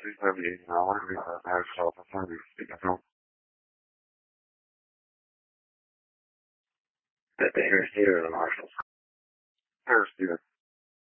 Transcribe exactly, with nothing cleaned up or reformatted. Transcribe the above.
two seventy an hour. We have a call for service. That the Harris Theater or the Marshalls? Harris Theater.